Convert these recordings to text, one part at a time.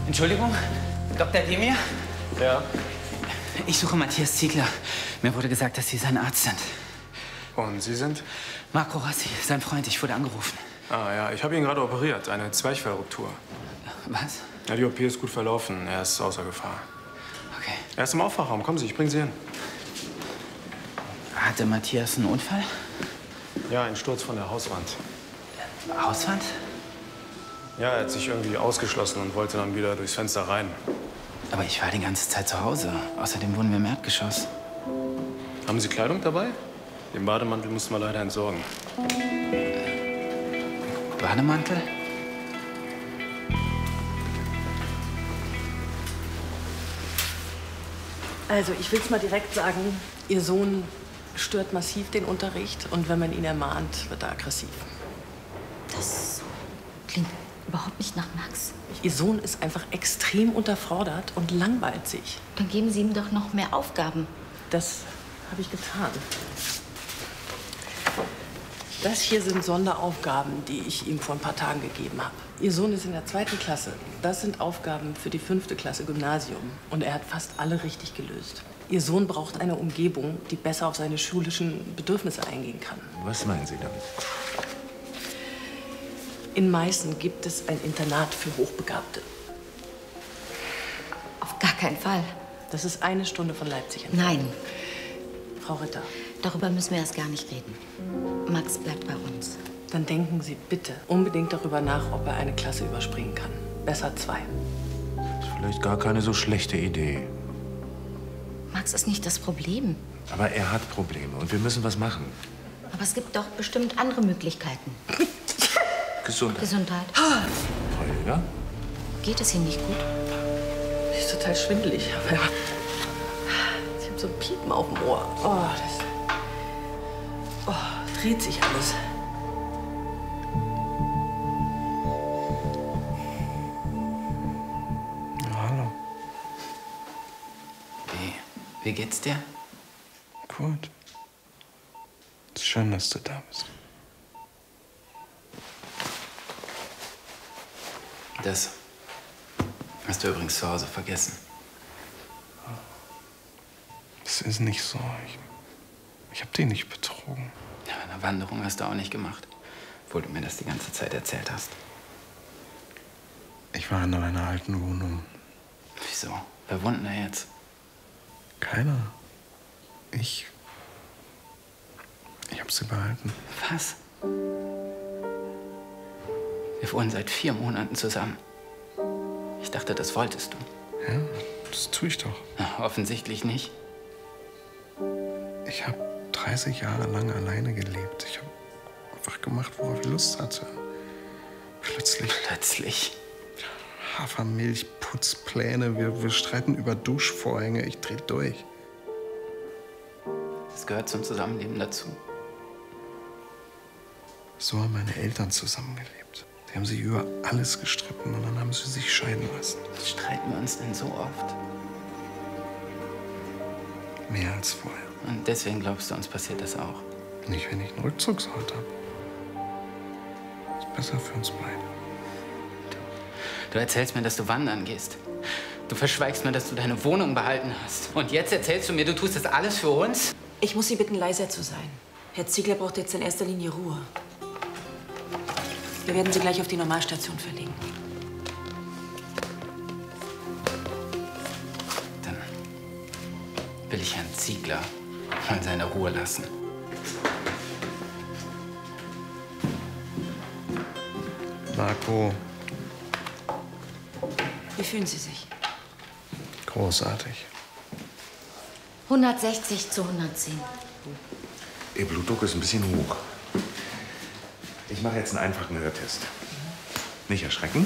Entschuldigung, Dr. Demir? Ja. Ich suche Matthias Ziegler. Mir wurde gesagt, dass Sie sein Arzt sind. Und Sie sind? Marco Rossi, sein Freund. Ich wurde angerufen. Ah ja, ich habe ihn gerade operiert. Eine Zwerchfellruptur. Was? Ja, die OP ist gut verlaufen. Er ist außer Gefahr. Okay. Er ist im Aufwachraum. Kommen Sie, ich bringe Sie hin. Hatte Matthias einen Unfall? Ja, ein Sturz von der Hauswand. Hauswand? Ja, er hat sich irgendwie ausgeschlossen und wollte dann wieder durchs Fenster rein. Aber ich war die ganze Zeit zu Hause. Außerdem wohnen wir im Erdgeschoss. Haben Sie Kleidung dabei? Den Bademantel mussten wir leider entsorgen. Bademantel? Also, ich will es mal direkt sagen, Ihr Sohn stört massiv den Unterricht und wenn man ihn ermahnt, wird er aggressiv. Das klingt überhaupt nicht nach Max. Ihr Sohn ist einfach extrem unterfordert und langweilt sich. Dann geben Sie ihm doch noch mehr Aufgaben. Das habe ich getan. Das hier sind Sonderaufgaben, die ich ihm vor ein paar Tagen gegeben habe. Ihr Sohn ist in der 2. Klasse. Das sind Aufgaben für die 5. Klasse Gymnasium. Und er hat fast alle richtig gelöst. Ihr Sohn braucht eine Umgebung, die besser auf seine schulischen Bedürfnisse eingehen kann. Was meinen Sie damit? In Meißen gibt es ein Internat für Hochbegabte. Auf gar keinen Fall. Das ist 1 Stunde von Leipzig entfernt. Nein, Frau Ritter, darüber müssen wir erst gar nicht reden. Max bleibt bei uns. dann denken Sie bitte unbedingt darüber nach, ob er eine Klasse überspringen kann. Besser 2. Ist vielleicht gar keine so schlechte Idee. Max ist nicht das Problem. Aber er hat Probleme und wir müssen was machen. Aber es gibt doch bestimmt andere Möglichkeiten. Gesundheit. Gesundheit. Holger? Geht es Ihnen nicht gut? Die ist total schwindelig. Aber ja. Ich habe so ein Piepen auf dem Ohr. Dreht sich alles. Hallo. Wie geht's dir? Gut. Ist schön, dass du da bist. Das hast du übrigens zu Hause vergessen. Das ist nicht so. Ich hab dich nicht betrogen. Ja, eine Wanderung hast du auch nicht gemacht, obwohl du mir das die ganze Zeit erzählt hast. Ich war in meiner alten Wohnung. Wieso? Wer wohnt denn da jetzt? Keiner. Ich hab sie behalten. Was? Wir wohnen seit 4 Monaten zusammen. Ich dachte, das wolltest du. Ja, das tue ich doch. Na, offensichtlich nicht. Ich habe 30 Jahre lang alleine gelebt. Ich habe einfach gemacht, worauf ich Lust hatte. Plötzlich? Hafermilch, Putzpläne, wir streiten über Duschvorhänge. Ich dreh durch. Das gehört zum Zusammenleben dazu. So haben meine Eltern zusammengelebt. Sie haben sich über alles gestritten und dann haben sie sich scheiden lassen. Streiten wir uns denn so oft? Mehr als vorher. Und deswegen glaubst du, uns passiert das auch? Nicht, wenn ich einen Rückzugsort habe. Ist besser für uns beide. Du erzählst mir, dass du wandern gehst. Du verschweigst mir, dass du deine Wohnung behalten hast. Und jetzt erzählst du mir, du tust das alles für uns? Ich muss Sie bitten, leiser zu sein. Herr Ziegler braucht jetzt in erster Linie Ruhe. Wir werden Sie gleich auf die Normalstation verlegen. Dann will ich Herrn Ziegler mal seine Ruhe lassen. Marco, Wie fühlen Sie sich? großartig. 160 zu 110. Ihr Blutdruck ist ein bisschen hoch. Ich mache jetzt einen einfachen Hörtest. Nicht erschrecken.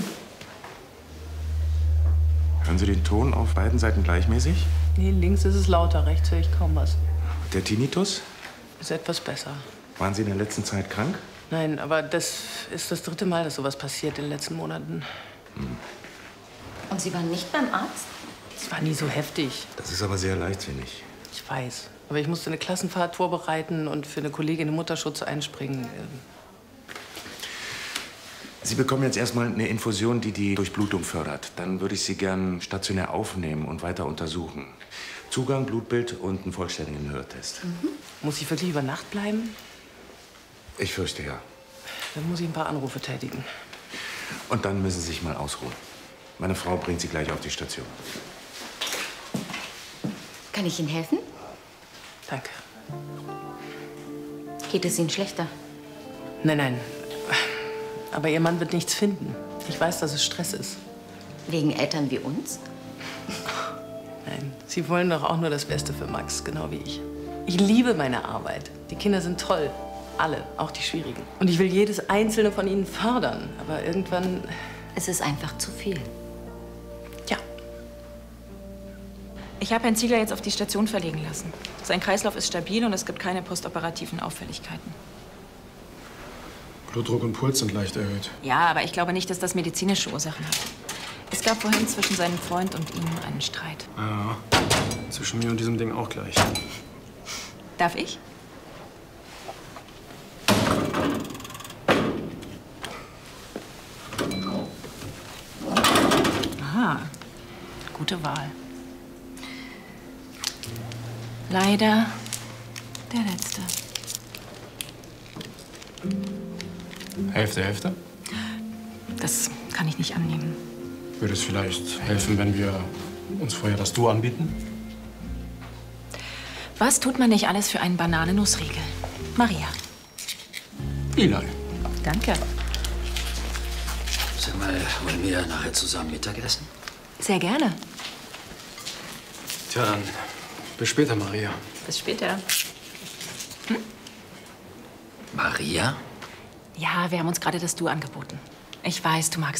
Hören Sie den Ton auf beiden Seiten gleichmäßig? Nee, links ist es lauter, rechts höre ich kaum was. Der Tinnitus? Ist etwas besser. Waren Sie in der letzten Zeit krank? Nein, aber das ist das 3. Mal, dass sowas passiert in den letzten Monaten. Und Sie waren nicht beim Arzt? Es war nie so heftig. Das ist aber sehr leichtsinnig. Ich weiß. Aber ich musste eine Klassenfahrt vorbereiten und für eine Kollegin im Mutterschutz einspringen. Sie bekommen jetzt erstmal eine Infusion, die die Durchblutung fördert. Dann würde ich Sie gern stationär aufnehmen und weiter untersuchen. Zugang, Blutbild und einen vollständigen Hörtest. Muss ich wirklich über Nacht bleiben? Ich fürchte ja. Dann muss ich ein paar Anrufe tätigen. Und dann müssen Sie sich mal ausruhen. Meine Frau bringt Sie gleich auf die Station. Kann ich Ihnen helfen? Danke. Geht es Ihnen schlechter? Nein, nein. Aber Ihr Mann wird nichts finden. Ich weiß, dass es Stress ist. Wegen Eltern wie uns? Nein, Sie wollen doch auch nur das Beste für Max, genau wie ich. Ich liebe meine Arbeit. Die Kinder sind toll. Alle, auch die schwierigen. Und ich will jedes einzelne von ihnen fördern. Aber irgendwann... Es ist einfach zu viel. Ja. Ich habe Herrn Ziegler jetzt auf die Station verlegen lassen. Sein Kreislauf ist stabil und es gibt keine postoperativen Auffälligkeiten. Blutdruck und Puls sind leicht erhöht. Ja, aber ich glaube nicht, dass das medizinische Ursachen hat. Es gab vorhin zwischen seinem Freund und ihm einen Streit. Ja, zwischen mir und diesem Ding auch gleich. Darf ich? Aha, gute Wahl. Leider der letzte. Hälfte, Hälfte? Das kann ich nicht annehmen. Würde es vielleicht helfen, wenn wir uns vorher das Du anbieten? Was tut man nicht alles für einen Bananennussriegel? Maria. Eli. Danke. Sag mal, wollen wir nachher zusammen Mittagessen? Sehr gerne. Tja, dann bis später, Maria. Bis später. Maria? Ja, wir haben uns gerade das Du angeboten. Ich weiß, du magst